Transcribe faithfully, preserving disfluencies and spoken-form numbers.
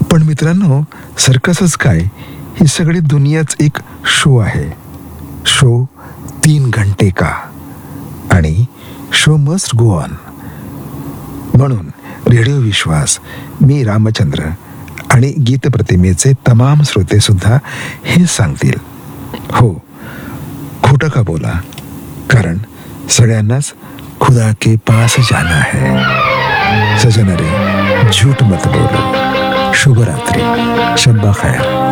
पण मित्रांनो, सर्कसच काय, ही सगळी दुनियाच एक शो आहे. शो तीन घंटे का, आणि शो मस्ट गो ऑन. म्हणून रेडिओ विश्वास, मी रामचंद्र आणि गीत प्रतिमेचे तमाम श्रोते सुद्धा हे सांगतील, हो, खोटं का बोला, कारण सगळ्यांनाच खुदा के पास जाना है. सजन रे झूठ मत बोलो. शुभ रात्री, शब्बा खैर.